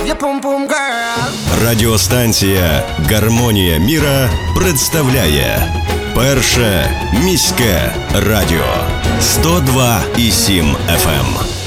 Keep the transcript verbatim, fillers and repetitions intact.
your pum pum girl. Радіостанція «Гармонія міра» представляє Перше міське радіо сто два і сім еф ем.